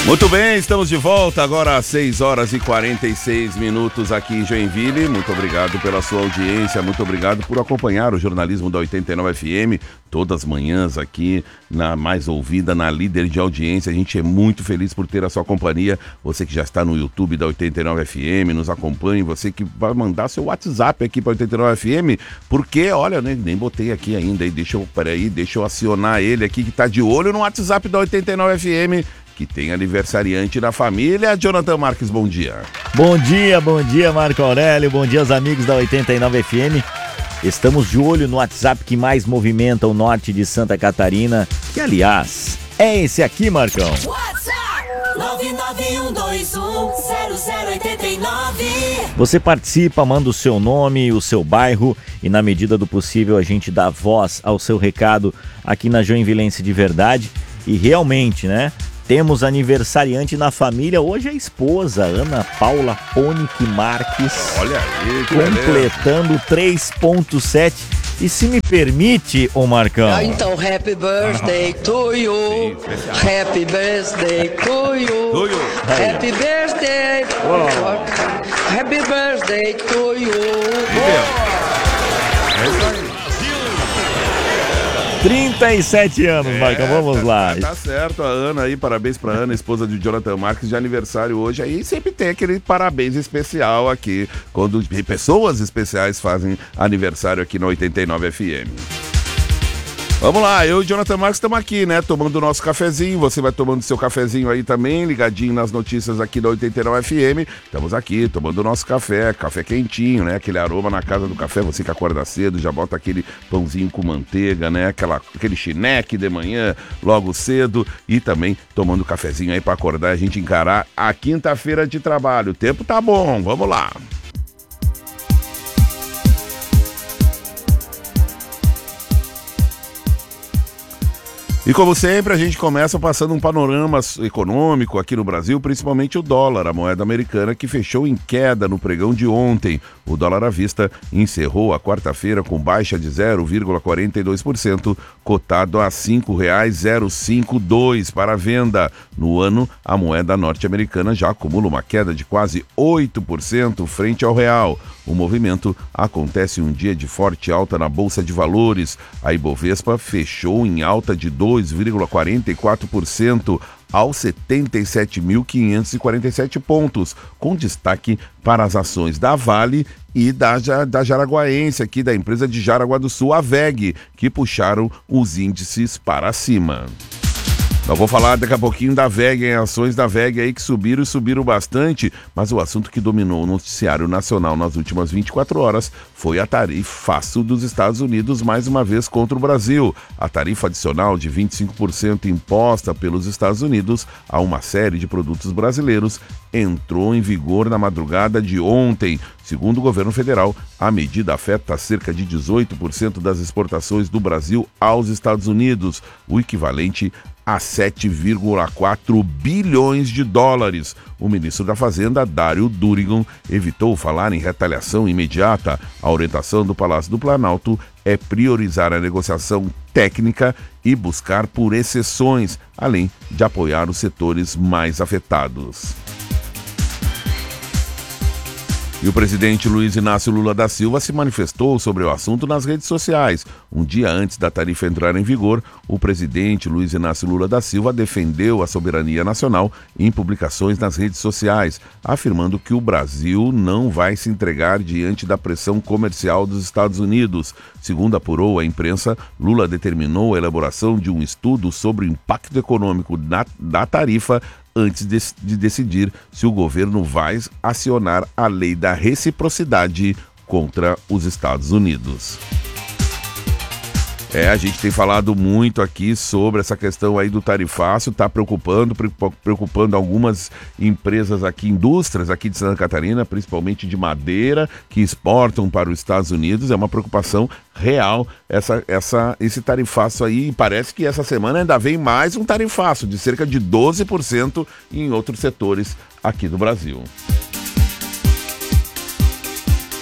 Muito bem, estamos de volta agora às 6 horas e 46 minutos aqui em Joinville. Muito obrigado pela sua audiência, muito obrigado por acompanhar o jornalismo da 89 FM todas as manhãs aqui na mais ouvida, na líder de audiência. A gente é muito feliz por ter a sua companhia. Você que já está no YouTube da 89 FM, nos acompanhe. Você que vai mandar seu WhatsApp aqui para 89 FM, porque, olha, nem botei aqui ainda. Deixa eu acionar ele aqui que está de olho no WhatsApp da 89 FM. Que tem aniversariante da família. Jonathan Marques, bom dia. Bom dia, Marco Aurélio, bom dia aos amigos da 89 FM. Estamos de olho no WhatsApp que mais movimenta o norte de Santa Catarina, que aliás, é esse aqui, Marcão. WhatsApp 991210089. Você participa, manda o seu nome, o seu bairro e na medida do possível a gente dá voz ao seu recado aqui na Joinvilense de Verdade. E realmente, né? Temos aniversariante na família, hoje a esposa, Ana Paula Ponick Marques. Olha aí, que completando 3.7. E se me permite, ô Marcão. Então, happy birthday to you. Happy birthday to you. Happy birthday. Happy birthday to you. É isso aí. 37 anos, Marcão, vamos lá. Tá certo, a Ana aí, parabéns pra Ana, esposa de Jonathan Marques, de aniversário hoje. Aí sempre tem aquele parabéns especial aqui, quando pessoas especiais fazem aniversário aqui na 89 FM. Vamos lá, eu e o Jonathan Marques estamos aqui, né, tomando o nosso cafezinho. Você vai tomando seu cafezinho aí também, ligadinho nas notícias aqui da 89 FM. Estamos aqui tomando o nosso café quentinho, né, aquele aroma na casa do café. Você que acorda cedo, já bota aquele pãozinho com manteiga, né, aquele chineque de manhã logo cedo. E também tomando cafezinho aí para acordar e a gente encarar a quinta-feira de trabalho. O tempo tá bom, vamos lá. E como sempre, a gente começa passando um panorama econômico aqui no Brasil, principalmente o dólar, a moeda americana que fechou em queda no pregão de ontem. O dólar à vista encerrou a quarta-feira com baixa de 0,42%, cotado a R$ 5,052 para a venda. No ano, a moeda norte-americana já acumula uma queda de quase 8% frente ao real. O movimento acontece em um dia de forte alta na Bolsa de Valores. A Ibovespa fechou em alta de 2,44% aos 77.547 pontos, com destaque para as ações da Vale e da Jaraguaense, aqui da empresa de Jaraguá do Sul, a WEG, que puxaram os índices para cima. Eu vou falar daqui a pouquinho da WEG, em ações da WEG aí que subiram bastante, mas o assunto que dominou o noticiário nacional nas últimas 24 horas foi a tarifaço dos Estados Unidos mais uma vez contra o Brasil. A tarifa adicional de 25% imposta pelos Estados Unidos a uma série de produtos brasileiros entrou em vigor na madrugada de ontem. Segundo o governo federal, a medida afeta cerca de 18% das exportações do Brasil aos Estados Unidos, o equivalente a 7,4 bilhões de dólares. O ministro da Fazenda, Dário Durigon, evitou falar em retaliação imediata. A orientação do Palácio do Planalto é priorizar a negociação técnica e buscar por exceções, além de apoiar os setores mais afetados. E o presidente Luiz Inácio Lula da Silva se manifestou sobre o assunto nas redes sociais. Um dia antes da tarifa entrar em vigor, o presidente Luiz Inácio Lula da Silva defendeu a soberania nacional em publicações nas redes sociais, afirmando que o Brasil não vai se entregar diante da pressão comercial dos Estados Unidos. Segundo apurou a imprensa, Lula determinou a elaboração de um estudo sobre o impacto econômico da tarifa antes de decidir se o governo vai acionar a lei da reciprocidade contra os Estados Unidos. A gente tem falado muito aqui sobre essa questão aí do tarifaço, está preocupando algumas empresas aqui, indústrias aqui de Santa Catarina, principalmente de madeira, que exportam para os Estados Unidos. É uma preocupação real esse tarifaço aí, e parece que essa semana ainda vem mais um tarifaço de cerca de 12% em outros setores aqui do Brasil.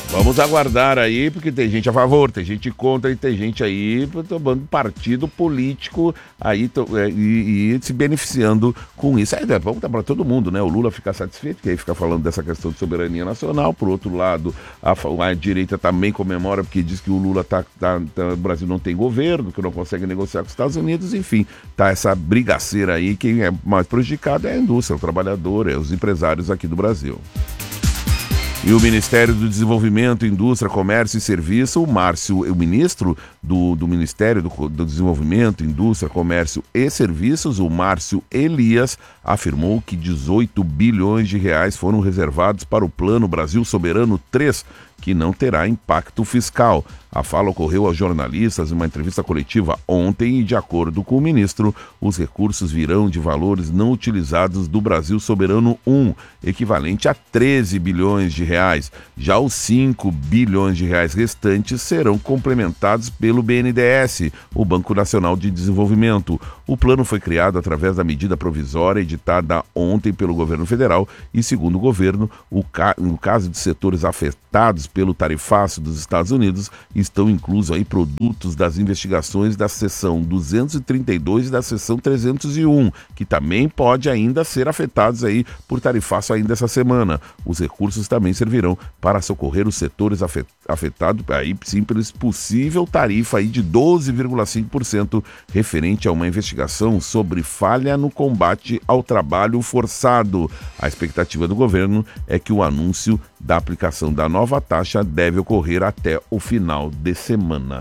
Vamos aguardar aí, porque tem gente a favor, tem gente contra e tem gente aí tomando partido político aí e se beneficiando com isso. Aí vamos dar para todo mundo, né? O Lula fica satisfeito, que aí fica falando dessa questão de soberania nacional. Por outro lado, a direita também comemora, porque diz que o Lula o Brasil não tem governo, que não consegue negociar com os Estados Unidos. Enfim, tá essa brigaceira aí. Quem é mais prejudicado é a indústria, o trabalhador, os empresários aqui do Brasil. E o Ministério do Desenvolvimento, Indústria, Comércio e Serviço, o ministro do Ministério do Desenvolvimento, Indústria, Comércio e Serviços, o Márcio Elias, afirmou que 18 bilhões de reais foram reservados para o Plano Brasil Soberano 3, que não terá impacto fiscal. A fala ocorreu aos jornalistas em uma entrevista coletiva ontem e, de acordo com o ministro, os recursos virão de valores não utilizados do Brasil Soberano 1, equivalente a 13 bilhões de reais. Já os 5 bilhões de reais restantes serão complementados pelo BNDES, o Banco Nacional de Desenvolvimento. O plano foi criado através da medida provisória editada ontem pelo governo federal e, segundo o governo, no caso de setores afetados pelo tarifaço dos Estados Unidos, estão inclusos aí produtos das investigações da seção 232 e da seção 301, que também pode ainda ser afetados aí por tarifaço ainda essa semana. Os recursos também servirão para socorrer os setores afetados aí sim pela possível tarifa aí de 12,5% referente a uma investigação sobre falha no combate ao trabalho forçado. A expectativa do governo é que o anúncio da aplicação da nova taxa deve ocorrer até o final de semana.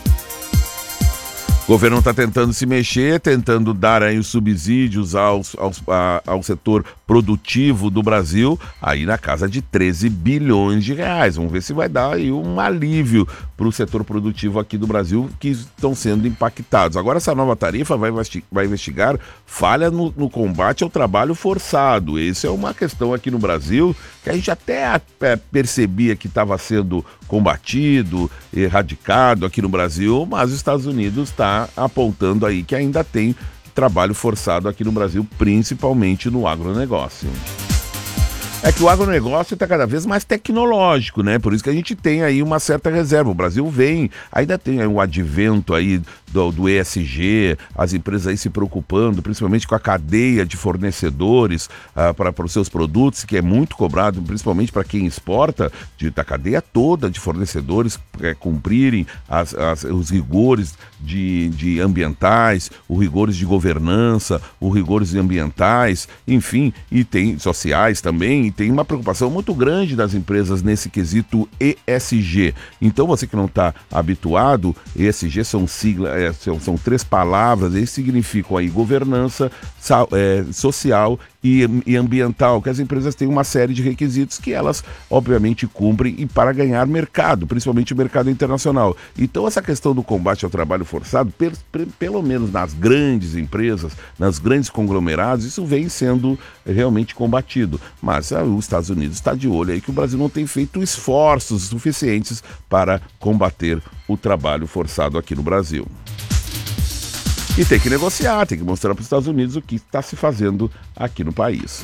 O governo está tentando se mexer, tentando dar aí os subsídios ao setor produtivo do Brasil, aí na casa de 13 bilhões de reais. Vamos ver se vai dar aí um alívio para o setor produtivo aqui do Brasil, que estão sendo impactados. Agora, essa nova tarifa vai investigar falha no combate ao trabalho forçado. Essa é uma questão aqui no Brasil que a gente até percebia que estava sendo combatido, erradicado aqui no Brasil, mas os Estados Unidos está apontando aí que ainda tem trabalho forçado aqui no Brasil, principalmente no agronegócio. É que o agronegócio está cada vez mais tecnológico, né? Por isso que a gente tem aí uma certa reserva. O Brasil ainda tem aí um advento aí do ESG, as empresas aí se preocupando, principalmente com a cadeia de fornecedores para os seus produtos, que é muito cobrado, principalmente para quem exporta, da cadeia toda de fornecedores cumprirem os rigores de ambientais, os rigores de governança, os rigores ambientais, enfim, e tem sociais também, e tem uma preocupação muito grande das empresas nesse quesito ESG. Então, você que não está habituado, ESG são siglas, são 3 palavras, eles significam aí governança, social e ambiental, que as empresas têm uma série de requisitos que elas, obviamente, cumprem e para ganhar mercado, principalmente o mercado internacional. Então, essa questão do combate ao trabalho forçado, pelo menos nas grandes empresas, nas grandes conglomerados, isso vem sendo realmente combatido. Mas os Estados Unidos está de olho aí que o Brasil não tem feito esforços suficientes para combater o trabalho forçado aqui no Brasil. E tem que negociar, tem que mostrar para os Estados Unidos o que está se fazendo aqui no país.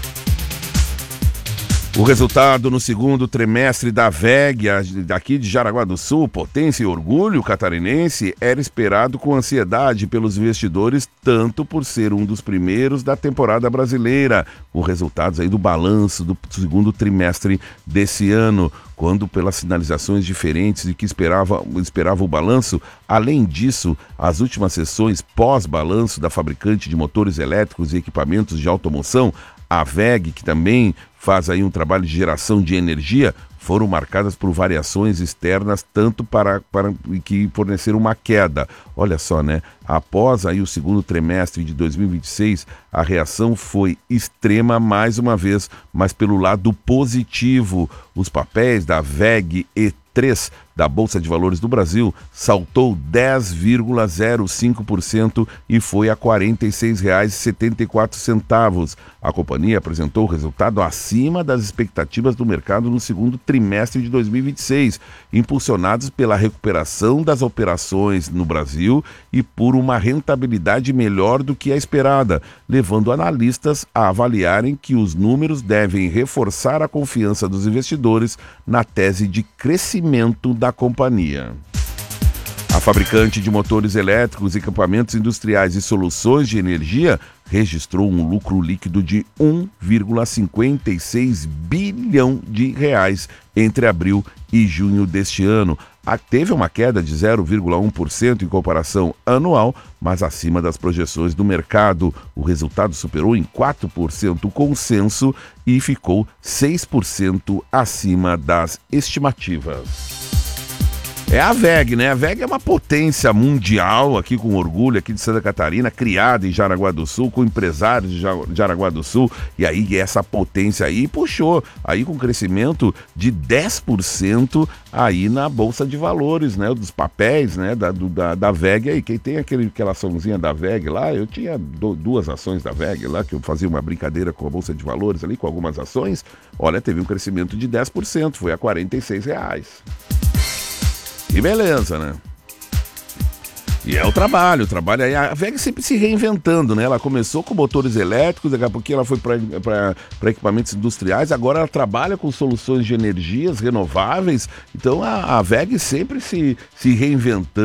O resultado no segundo trimestre da VEG, aqui de Jaraguá do Sul, Potência e Orgulho catarinense, era esperado com ansiedade pelos investidores, tanto por ser um dos primeiros da temporada brasileira, com resultados aí do balanço do segundo trimestre desse ano, quando pelas sinalizações diferentes de que esperava o balanço. Além disso, as últimas sessões pós-balanço da fabricante de motores elétricos e equipamentos de automoção, a VEG, que também faz aí um trabalho de geração de energia, foram marcadas por variações externas, tanto para que forneceram uma queda. Olha só, né? Após aí o segundo trimestre de 2026, a reação foi extrema mais uma vez, mas pelo lado positivo. Os papéis da VEG E3 da Bolsa de Valores do Brasil saltou 10,05% e foi a R$ 46,74. A companhia apresentou resultado acima das expectativas do mercado no segundo trimestre de 2026, impulsionados pela recuperação das operações no Brasil e por uma rentabilidade melhor do que a esperada, levando analistas a avaliarem que os números devem reforçar a confiança dos investidores na tese de crescimento da companhia. A fabricante de motores elétricos, equipamentos industriais e soluções de energia registrou um lucro líquido de 1,56 bilhão de reais entre abril e junho deste ano. Teve uma queda de 0,1% em comparação anual, mas acima das projeções do mercado. O resultado superou em 4% o consenso e ficou 6% acima das estimativas. É a WEG, né? A WEG é uma potência mundial, aqui com orgulho, aqui de Santa Catarina, criada em Jaraguá do Sul, com empresários de Jaraguá do Sul, e aí essa potência aí puxou, aí com crescimento de 10% aí na Bolsa de Valores, né? Dos papéis, né? Da WEG aí. Quem tem aquela açãozinha da WEG lá, eu tinha duas ações da WEG lá, que eu fazia uma brincadeira com a Bolsa de Valores ali, com algumas ações, olha, teve um crescimento de 10%, foi a R$ 46. E beleza, né? E é o trabalho aí. A WEG sempre se reinventando, né? Ela começou com motores elétricos, daqui a pouquinho ela foi para equipamentos industriais, agora ela trabalha com soluções de energias renováveis. Então a WEG sempre se reinventando.